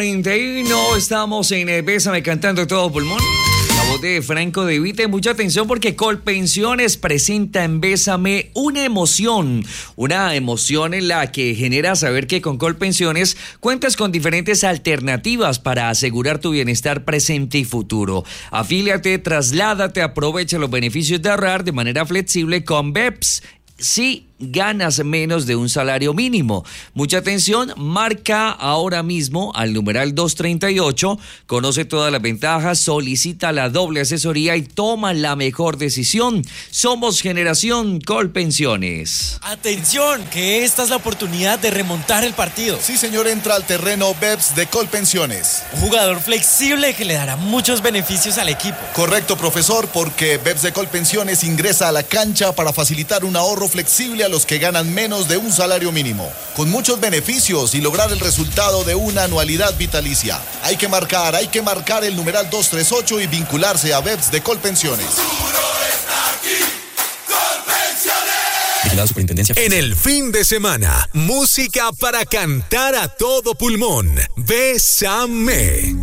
31, estamos en Bésame cantando todo pulmón. La voz de Franco De Vita. Mucha atención porque Colpensiones presenta en Bésame una emoción en la que genera saber que con Colpensiones cuentas con diferentes alternativas para asegurar tu bienestar presente y futuro. Afíliate, trasládate, aprovecha los beneficios de ahorrar de manera flexible con BEPS. Si ganas menos de un salario mínimo. Mucha atención, marca ahora mismo al numeral 238, conoce todas las ventajas, solicita la doble asesoría y toma la mejor decisión. Somos Generación Colpensiones. Atención, que esta es la oportunidad de remontar el partido. Sí, señor, entra al terreno BEPS de Colpensiones. Un jugador flexible que le dará muchos beneficios al equipo. Correcto, profesor, porque BEPS de Colpensiones ingresa a la cancha para facilitar un ahorro flexible a los que ganan menos de un salario mínimo, con muchos beneficios y lograr el resultado de una anualidad vitalicia. Hay que marcar el numeral 238 y vincularse a BEPS de Colpensiones. La Superintendencia. En el fin de semana, música para cantar a todo pulmón. Bésame.